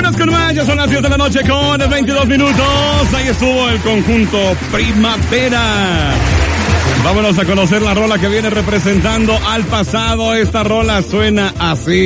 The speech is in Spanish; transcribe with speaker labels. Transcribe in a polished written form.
Speaker 1: Vámonos con más, ya son las 10 de la noche con 22 minutos. Ahí estuvo el conjunto Primavera. Vámonos a conocer la rola que viene representando al pasado. Esta rola suena así.